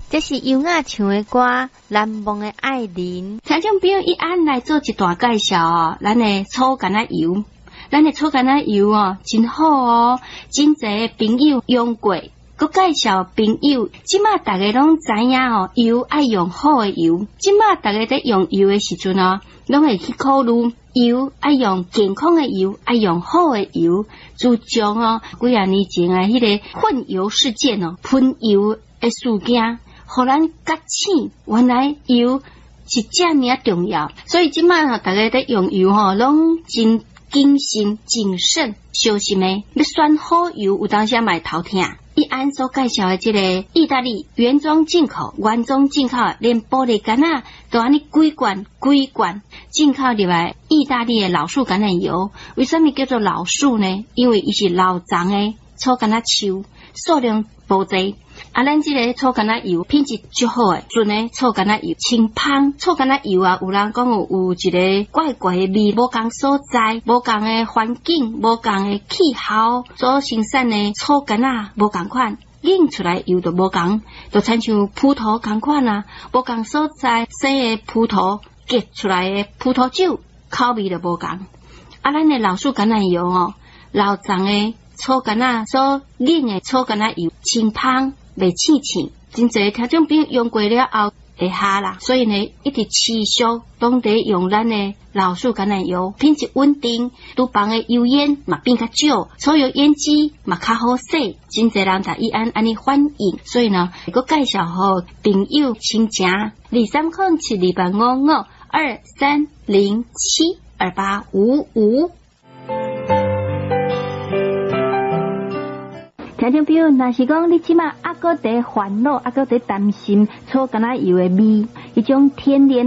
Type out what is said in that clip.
这是油雅唱的歌，难忘的爱人。 听众朋友，一按来做一段介绍哦，咱的草橄榄油，咱的草橄榄油哦，真好哦，真侪朋友用过。佮介绍朋友，即马大家拢知影哦，油爱用好的油。即马大家在用油的时阵哦，拢会去考虑油爱用健康的油，爱用好的油。自从哦几啊年前啊，迄个混油事件哦，喷油的事件，互咱觉醒，原来油是这么重要。所以即马哦，大家在用油吼，拢真谨慎、谨慎、小心的。要选好油，有当时买头疼。一安所介绍的这个意大利原装进口，连玻璃杆啊都安尼几罐进口入来意大利的老树橄榄油。为什么叫做老树呢？因为伊是老长的草橄榄树，数量无济。咱这个草橄榄油品质足好诶，纯的草橄榄油清芳。草橄榄油啊，有人讲有一个怪怪的味，无共所在，无共的环境，无共的气候所生产的草橄榄无共款，引出来油就无共，就亲像葡萄共款啊，无共所在生的葡萄结出来的葡萄酒口味就无共。咱的老树橄榄油哦，老长的草橄榄所引的草橄榄油清芳。袂刺刺，真侪听众朋友用过了后会哈啦，所以呢，一直持续拢得用咱的老树橄榄油，品质稳定，厨房的油烟嘛变较少，所有烟机嘛较好洗，真侪人才伊安尼反应，所以呢，个介绍互朋友亲情23072553072855。听众朋友，若是讲你即马还搁在烦恼，还搁在担心草橄榄油的味，迄种天然